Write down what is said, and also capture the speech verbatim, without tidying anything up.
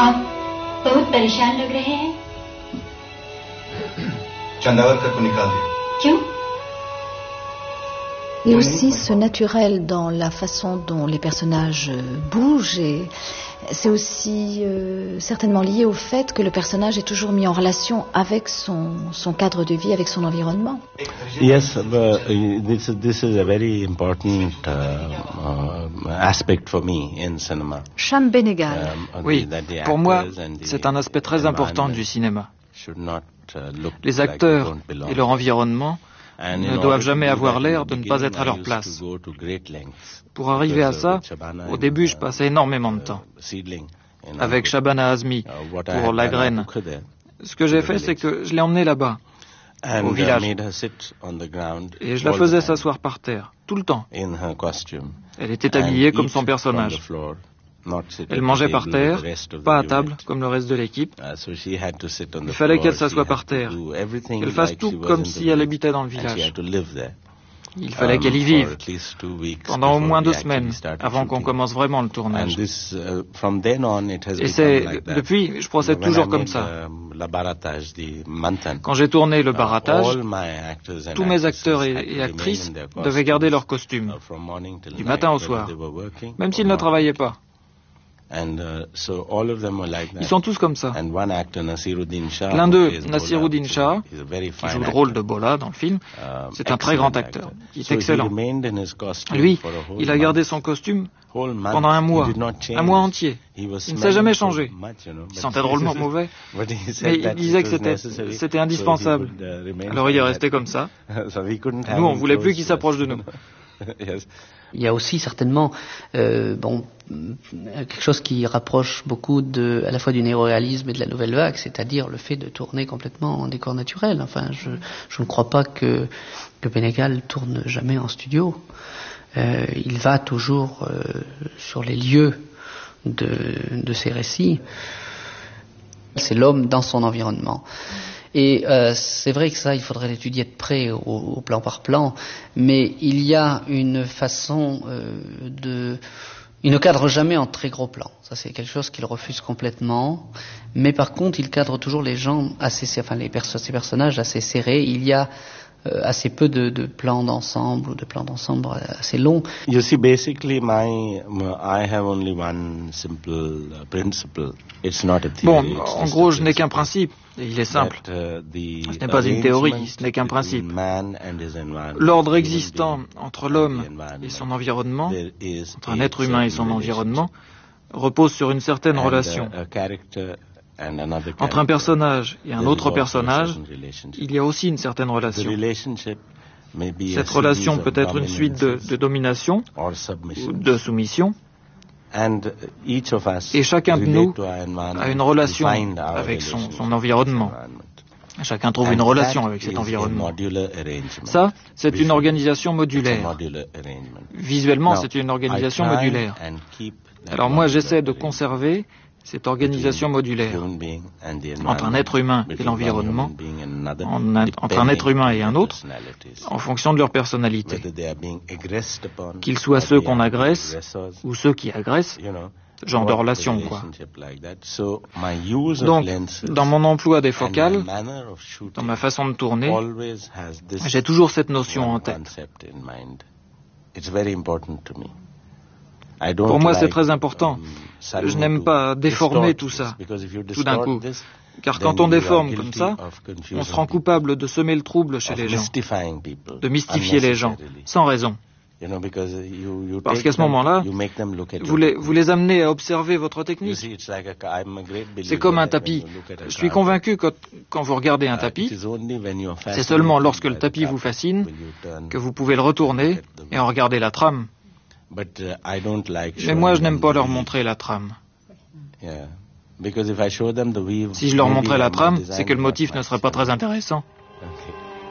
आप बहुत परेशान लग रहे हैं। चंदावरकर को निकाल दिया। क्यों? Il y a aussi ce naturel dans la façon dont les personnages bougent et c'est aussi euh, certainement lié au fait que le personnage est toujours mis en relation avec son, son cadre de vie, avec son environnement. Yes, but this, this is a very important uh, uh, aspect for me in cinema. Cham Benegal. Um, Oui, pour moi, c'est un aspect très important du cinéma. Les acteurs et leur environnement ne doivent jamais avoir l'air de ne pas être à leur place. Pour arriver à ça, au début, je passais énormément de temps. Avec Shabana Azmi, pour La Graine. Ce que j'ai fait, c'est que je l'ai emmenée là-bas, au village. Et je la faisais s'asseoir par terre, tout le temps. Elle était habillée comme son personnage. Elle mangeait par terre, pas à table, comme le reste de l'équipe. Il fallait qu'elle s'assoie par terre, qu'elle fasse tout comme si elle habitait dans le village. Il fallait qu'elle y vive pendant au moins deux semaines avant qu'on commence vraiment le tournage. Et c'est depuis, je procède toujours comme ça. Quand j'ai tourné le baratage, tous mes acteurs et, et actrices devaient garder leurs costumes, du matin au soir, même s'ils ne travaillaient pas. Ils sont tous comme ça. L'un d'eux, Nasiruddin Shah, qui joue le rôle de Bola dans le film, c'est un très grand acteur, qui est excellent. Lui, il a gardé son costume pendant un mois, un mois entier. Il ne s'est jamais changé. Il sentait drôlement mauvais, mais il disait que c'était, c'était indispensable. Alors il est resté comme ça. Nous, on ne voulait plus qu'il s'approche de nous. Il y a aussi certainement euh, bon, quelque chose qui rapproche beaucoup de, à la fois du néoréalisme et de la nouvelle vague, c'est-à-dire le fait de tourner complètement en décor naturel. Enfin, je, je ne crois pas que, que Benegal tourne jamais en studio. Euh, il va toujours euh, sur les lieux de, de ses récits. C'est l'homme dans son environnement. Et euh, c'est vrai que ça, il faudrait l'étudier de près, au, au plan par plan, mais il y a une façon euh, de... Il ne cadre jamais en très gros plans. Ça, c'est quelque chose qu'il refuse complètement. Mais par contre, il cadre toujours les gens assez, enfin les perso- ces personnages assez serrés. Il y a euh, assez peu de, de plans d'ensemble ou de plans d'ensemble assez longs. You see, basically, my, I have only one simple principle. It's not a theory. Bon, en gros, je n'ai qu'un principe, et il est simple. Ce n'est pas une théorie, ce n'est qu'un principe. L'ordre existant entre l'homme et son environnement, entre un être humain et son environnement, repose sur une certaine relation. Entre un personnage et un autre personnage, il y a aussi une certaine relation. Cette relation peut être une suite de, de domination ou de soumission. Et chacun de nous a une relation avec son, son environnement. Chacun trouve une relation avec cet environnement. Ça, c'est une organisation modulaire. Visuellement, c'est une organisation modulaire. Alors moi, j'essaie de conserver cette organisation modulaire entre un être humain et l'environnement, entre un être humain et un autre, en fonction de leur personnalité. Qu'ils soient ceux qu'on agresse ou ceux qui agressent, genre de relation, quoi. Donc, dans mon emploi des focales, dans ma façon de tourner, j'ai toujours cette notion en tête. Pour moi, c'est très important. Je n'aime pas déformer tout ça, tout d'un coup. Car quand on déforme comme ça, on se rend coupable de semer le trouble chez les gens, de mystifier les gens, sans raison. Parce qu'à ce moment-là, vous les, vous les amenez à observer votre technique. C'est comme un tapis. Je suis convaincu que quand vous regardez un tapis, c'est seulement lorsque le tapis vous fascine que vous pouvez le retourner et en regarder la trame. Mais moi, je n'aime pas leur montrer la trame. Si je leur montrais la trame, c'est que le motif ne serait pas très intéressant.